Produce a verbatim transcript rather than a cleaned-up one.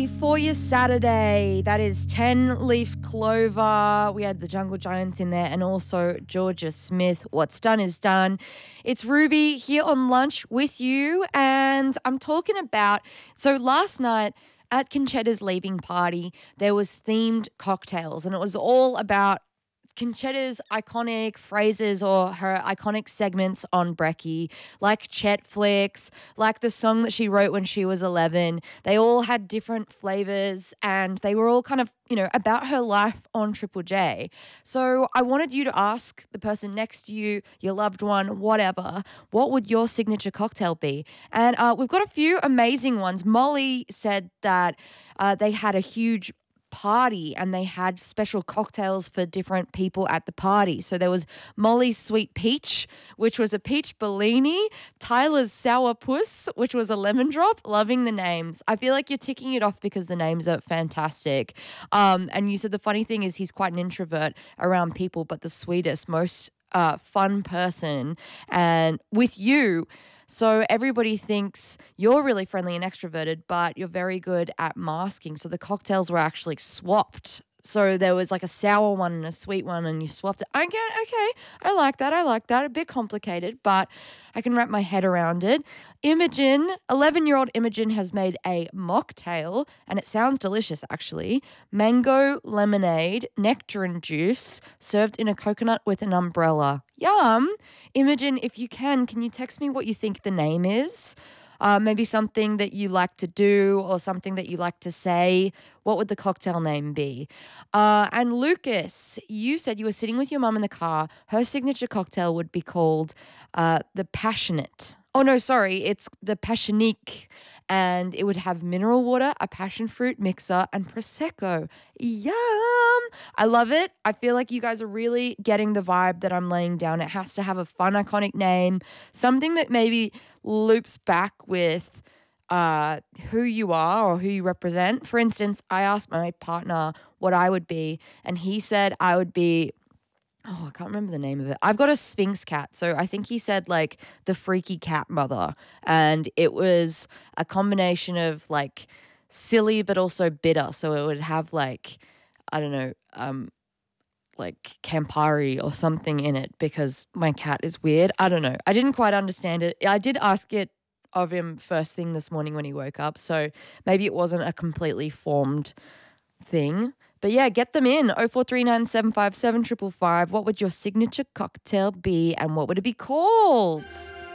for your Saturday. That is ten Leaf Clover. We had the Jungle Giants in there and also Georgia Smith. What's done is done. It's Ruby here on lunch with you, and I'm talking about, so last night at Conchetta's leaving party, there was themed cocktails, and it was all about Conchetta's iconic phrases or her iconic segments on Brekkie, like Chet Flicks, like the song that she wrote when she was eleven. They all had different flavors and they were all kind of, you know, about her life on Triple J. So I wanted you to ask the person next to you, your loved one, whatever, what would your signature cocktail be? And uh, we've got a few amazing ones. Molly said that uh, they had a huge party and they had special cocktails for different people at the party. So there was Molly's Sweet Peach, which was a peach Bellini, Tyler's Sour Puss, which was a lemon drop. Loving the names. I feel like you're ticking it off because the names are fantastic. Um, and you said the funny thing is he's quite an introvert around people, but the sweetest, most uh, fun person. And with you, so everybody thinks you're really friendly and extroverted, but you're very good at masking. So the cocktails were actually swapped. So there was like a sour one and a sweet one and you swapped it. I get, okay, I like that, I like that. A bit complicated, but I can wrap my head around it. Imogen, eleven-year-old Imogen has made a mocktail, and it sounds delicious actually. Mango lemonade, nectarine juice, served in a coconut with an umbrella. Yum. Imogen, if you can, can you text me what you think the name is? Uh, maybe something that you like to do or something that you like to say. What would the cocktail name be? Uh, and Lucas, you said you were sitting with your mum in the car. Her signature cocktail would be called uh, the Passionate. Oh, no, sorry. It's the Passionique. And it would have mineral water, a passion fruit mixer, and Prosecco. Yum! I love it. I feel like you guys are really getting the vibe that I'm laying down. It has to have a fun, iconic name, something that maybe loops back with uh, who you are or who you represent. For instance, I asked my partner what I would be, and he said I would be, oh, I can't remember the name of it. I've got a Sphinx cat. So I think he said like the freaky cat mother. And it was a combination of like silly but also bitter. So it would have like, I don't know, um, like Campari or something in it because my cat is weird. I don't know. I didn't quite understand it. I did ask it of him first thing this morning when he woke up. So maybe it wasn't a completely formed thing. But yeah, get them in. oh four three nine, seven five seven, five five five. What would your signature cocktail be and what would it be called?